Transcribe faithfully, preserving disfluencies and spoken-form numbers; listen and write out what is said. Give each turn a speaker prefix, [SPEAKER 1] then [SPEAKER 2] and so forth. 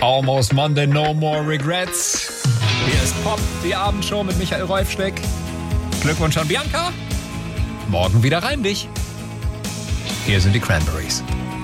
[SPEAKER 1] Almost Monday, no more regrets. Hier ist Pop, die Abendshow mit Michael Reufschneck. Glückwunsch an Bianca. Morgen wieder rein dich. Hier sind die Cranberries.